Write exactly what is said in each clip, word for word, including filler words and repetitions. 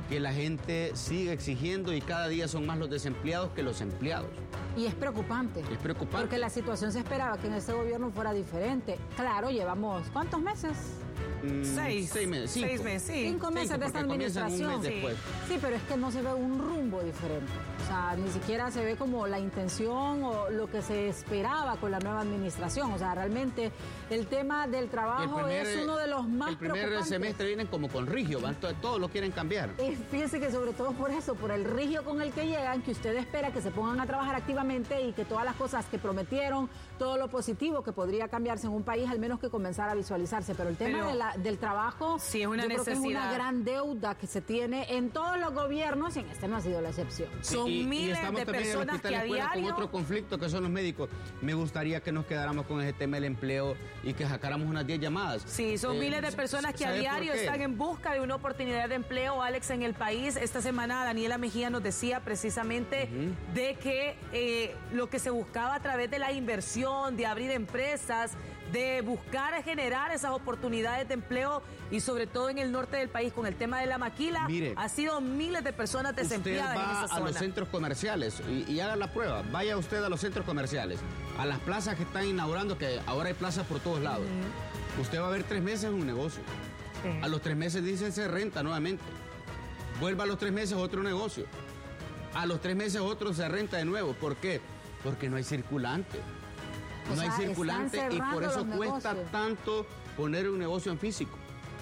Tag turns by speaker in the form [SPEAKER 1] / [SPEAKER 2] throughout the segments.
[SPEAKER 1] que la gente sigue exigiendo y cada día son más los desempleados que los empleados.
[SPEAKER 2] Y es preocupante.
[SPEAKER 1] Es preocupante.
[SPEAKER 2] Porque la situación se esperaba que en este gobierno fuera diferente. Claro, llevamos, ¿cuántos meses?
[SPEAKER 1] Mm,
[SPEAKER 3] seis.
[SPEAKER 1] Seis meses. Cinco.
[SPEAKER 3] Seis meses, sí.
[SPEAKER 2] Cinco meses
[SPEAKER 1] Cinco,
[SPEAKER 2] de esta
[SPEAKER 1] porque comienzan
[SPEAKER 2] administración.
[SPEAKER 1] un mes después.
[SPEAKER 2] Sí, pero es que no se ve un rumbo diferente. O sea, ni siquiera se ve como la intención o lo que se esperaba con la nueva administración. O sea, realmente el tema del trabajo
[SPEAKER 1] primer,
[SPEAKER 2] es uno de los más
[SPEAKER 1] El primer
[SPEAKER 2] preocupantes.
[SPEAKER 1] semestre vienen como con rigio, van, to- todos lo quieren cambiar.
[SPEAKER 2] Eh, fíjense que sobre todo por eso, por el rigio con el que llegan, que usted espera que se pongan a trabajar activamente y que todas las cosas que prometieron, todo lo positivo que podría cambiarse en un país, al menos que comenzara a visualizarse. Pero el tema
[SPEAKER 3] Pero,
[SPEAKER 2] de la, del trabajo,
[SPEAKER 3] sí, es una
[SPEAKER 2] yo creo que es
[SPEAKER 3] necesidad.
[SPEAKER 2] una gran deuda que se tiene en todos los gobiernos y en este no ha sido la excepción.
[SPEAKER 3] Son
[SPEAKER 1] y,
[SPEAKER 3] miles
[SPEAKER 1] y estamos
[SPEAKER 3] de
[SPEAKER 1] también en el
[SPEAKER 3] personas
[SPEAKER 1] hospital
[SPEAKER 3] que a
[SPEAKER 1] escuela
[SPEAKER 3] diario...
[SPEAKER 1] con otro conflicto que son los médicos. Me gustaría que nos quedáramos con ese tema del empleo y que sacáramos unas diez llamadas.
[SPEAKER 3] Sí, son
[SPEAKER 1] Eh,
[SPEAKER 3] miles de personas que a
[SPEAKER 1] ¿sabe por
[SPEAKER 3] diario
[SPEAKER 1] qué?
[SPEAKER 3] están en busca de una oportunidad de empleo, Alex, en el país. Esta semana Daniela Mejía nos decía precisamente uh-huh. de que eh, lo que se buscaba a través de la inversión, de abrir empresas, de buscar generar esas oportunidades de empleo y sobre todo en el norte del país con el tema de la maquila,
[SPEAKER 1] Mire,
[SPEAKER 3] ha sido miles de personas desempleadas
[SPEAKER 1] usted va
[SPEAKER 3] en esa
[SPEAKER 1] a
[SPEAKER 3] zona.
[SPEAKER 1] los centros comerciales y, y haga la prueba. Vaya usted a los centros comerciales, a las plazas que están inaugurando, que ahora hay plazas por todos lados. Uh-huh. Usted va a ver tres meses un negocio. Sí. A los tres meses dice se renta nuevamente. Vuelva a los tres meses otro negocio. A los tres meses otro se renta de nuevo. ¿Por qué? Porque no hay circulante. No o sea, hay circulante y por eso cuesta negocios. tanto poner un negocio en físico.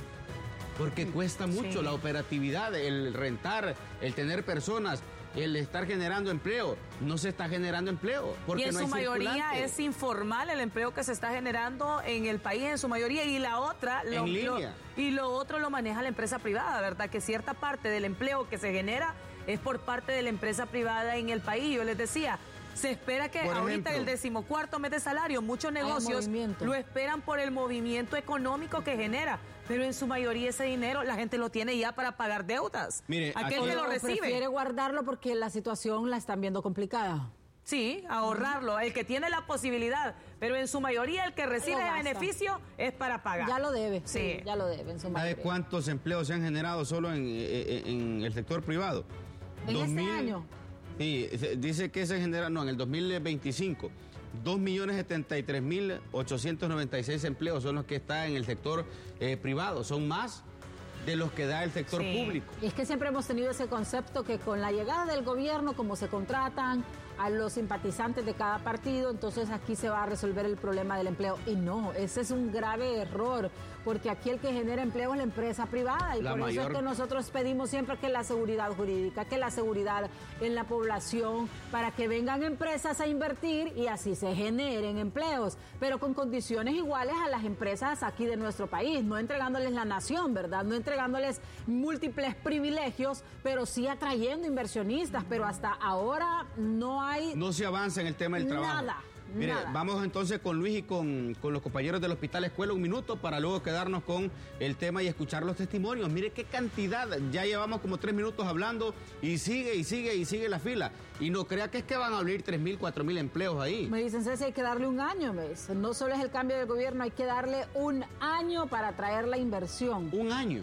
[SPEAKER 1] Porque sí, cuesta mucho sí. la operatividad, el rentar, el tener personas, el estar generando empleo. No se está generando empleo. Porque
[SPEAKER 3] y en
[SPEAKER 1] no
[SPEAKER 3] su
[SPEAKER 1] hay
[SPEAKER 3] mayoría
[SPEAKER 1] circulante.
[SPEAKER 3] es informal el empleo que se está generando en el país, en su mayoría. Y la otra,
[SPEAKER 1] en
[SPEAKER 3] lo,
[SPEAKER 1] línea.
[SPEAKER 3] Lo, y lo otro lo maneja la empresa privada, ¿verdad? Que cierta parte del empleo que se genera es por parte de la empresa privada en el país. Yo les decía, se espera que
[SPEAKER 1] por
[SPEAKER 3] ahorita
[SPEAKER 1] ejemplo,
[SPEAKER 3] el decimocuarto mes de salario, muchos negocios lo esperan por el movimiento económico que genera, pero en su mayoría ese dinero la gente lo tiene ya para pagar deudas.
[SPEAKER 1] Mire,
[SPEAKER 3] aquel que lo recibe
[SPEAKER 2] prefiere guardarlo porque la situación la están viendo complicada.
[SPEAKER 3] Sí, ahorrarlo, el que tiene la posibilidad, pero en su mayoría el que recibe el beneficio es para pagar.
[SPEAKER 2] Ya lo debe, sí, sí ya lo debe en su mayoría.
[SPEAKER 1] ¿Sabe cuántos empleos se han generado solo en, en, en el sector privado?
[SPEAKER 2] ¿En
[SPEAKER 1] dos
[SPEAKER 2] este
[SPEAKER 1] mil,
[SPEAKER 2] año?
[SPEAKER 1] Sí, dice que se genera, no, en el dos mil veinticinco, dos millones setenta y tres mil ochocientos noventa y seis empleos son los que están en el sector eh, privado, son más de los que da el sector
[SPEAKER 3] sí.
[SPEAKER 1] público.
[SPEAKER 2] Y es que siempre hemos tenido ese concepto que con la llegada del gobierno, como se contratan a los simpatizantes de cada partido, entonces aquí se va a resolver el problema del empleo. Y no, ese es un grave error, porque aquí el que genera empleo es la empresa privada y
[SPEAKER 1] la
[SPEAKER 2] por
[SPEAKER 1] mayor...
[SPEAKER 2] eso es que nosotros pedimos siempre que la seguridad jurídica, que la seguridad en la población, para que vengan empresas a invertir y así se generen empleos, pero con condiciones iguales a las empresas aquí de nuestro país, no entregándoles la nación, ¿verdad? No entregándoles múltiples privilegios, pero sí atrayendo inversionistas, pero hasta ahora no hay...
[SPEAKER 1] No se avanza en el tema del trabajo.
[SPEAKER 2] Nada.
[SPEAKER 1] Mire,
[SPEAKER 2] Nada.
[SPEAKER 1] vamos entonces con Luis y con, con los compañeros del Hospital Escuela un minuto para luego quedarnos con el tema y escuchar los testimonios. Mire qué cantidad, ya llevamos como tres minutos hablando y sigue y sigue y sigue la fila. Y no crea que es que van a abrir tres mil, cuatro mil empleos ahí.
[SPEAKER 2] Me dicen, Ceci, hay que darle un año, me dicen. No solo es el cambio de gobierno, hay que darle un año para traer la inversión.
[SPEAKER 1] Un año.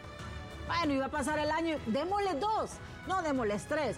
[SPEAKER 2] Bueno, iba a pasar el año, démosle dos, no démosles tres.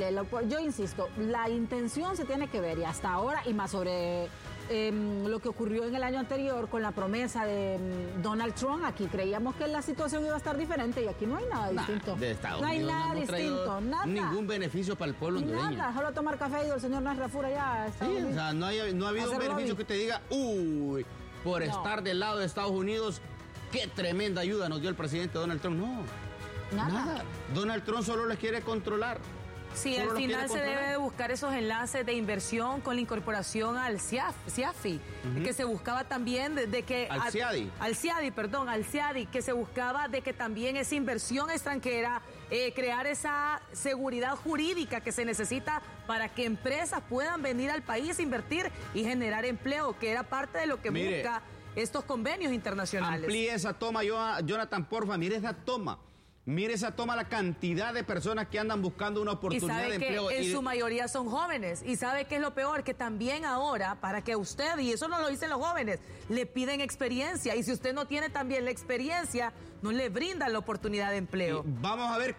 [SPEAKER 2] Yo insisto, la intención se tiene que ver y hasta ahora, y más sobre eh, lo que ocurrió en el año anterior con la promesa de um, Donald Trump, aquí creíamos que la situación iba a estar diferente y aquí no hay nada
[SPEAKER 1] nah,
[SPEAKER 2] distinto.
[SPEAKER 1] De Estados
[SPEAKER 2] no hay
[SPEAKER 1] Unidos
[SPEAKER 2] nada
[SPEAKER 1] no hemos
[SPEAKER 2] distinto, nada.
[SPEAKER 1] Ningún beneficio para el pueblo hondureño.
[SPEAKER 2] Nada, solo tomar café y el señor Nasrafura ya está.
[SPEAKER 1] Sí, o sea, no, hay, no ha habido un beneficio lobby. que te diga, uy, por no. estar del lado de Estados Unidos, qué tremenda ayuda nos dio el presidente Donald Trump. No,
[SPEAKER 2] nada.
[SPEAKER 1] nada. Donald Trump solo les quiere controlar.
[SPEAKER 3] Sí, al final se debe de buscar esos enlaces de inversión con la incorporación al C I A F I, uh-huh. que se buscaba también de, de que...
[SPEAKER 1] Al C I A D I.
[SPEAKER 3] Al C I A D I, perdón, al C I A D I, que se buscaba de que también esa inversión extranjera, eh, crear esa seguridad jurídica que se necesita para que empresas puedan venir al país a invertir y generar empleo, que era parte de lo que Mire, busca estos convenios internacionales.
[SPEAKER 1] Amplíe esa toma, Jonathan, porfa, mire esa toma. Mire esa toma, la cantidad de personas que andan buscando una oportunidad de empleo.
[SPEAKER 3] Y sabe que en su mayoría son jóvenes. Y sabe que es lo peor, que también ahora, para que usted, y eso no lo dicen los jóvenes, le piden experiencia. Y si usted no tiene también la experiencia, no le brindan la oportunidad de empleo.
[SPEAKER 1] Y vamos a ver